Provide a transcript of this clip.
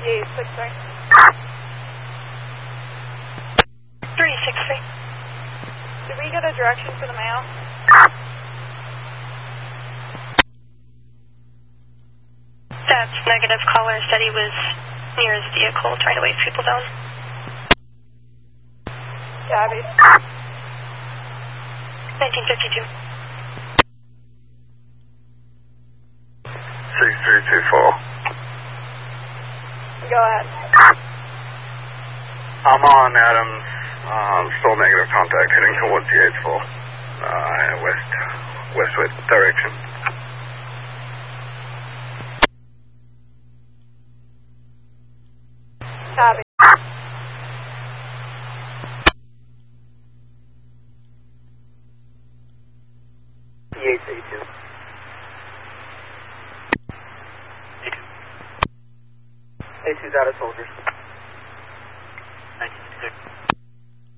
3863. 363. Did we get a direction for the mail? That's negative. Caller said he was near his vehicle trying to wave people down. Gabby. 1952. 6324. Go ahead. I'm on Adams. Still negative contact heading towards the 8-4. Westward direction. Copy. E882. A2's out of soldiers.